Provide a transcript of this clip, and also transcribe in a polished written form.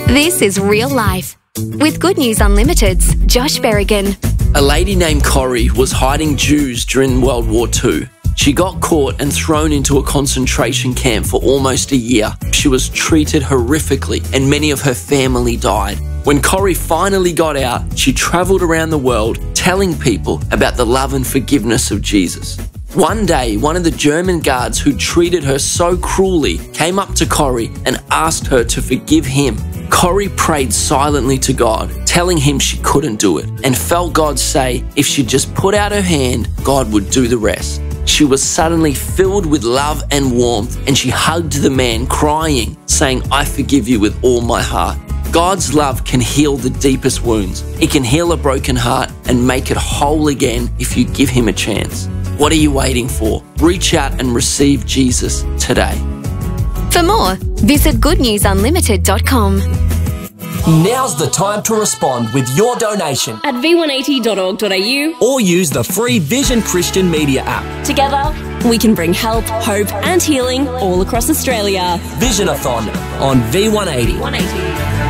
This is Real Life with Good News Unlimited's Josh Berrigan. A lady named Corrie was hiding Jews during World War II. She got caught and thrown into a concentration camp for almost a year. She was treated horrifically and many of her family died. When Corrie finally got out, she travelled around the world telling people about the love and forgiveness of Jesus. One day, one of the German guards who treated her so cruelly came up to Corrie and asked her to forgive him. Corrie prayed silently to God, telling him she couldn't do it, and felt God say if she just put out her hand, God would do the rest. She was suddenly filled with love and warmth, and she hugged the man, crying, saying, "I forgive you with all my heart." God's love can heal the deepest wounds. It can heal a broken heart and make it whole again if you give him a chance. What are you waiting for? Reach out and receive Jesus today. For more, visit goodnewsunlimited.com. Now's the time to respond with your donation at v180.org.au or use the free Vision Christian Media app. Together, we can bring help, hope and healing all across Australia. Visionathon on V180.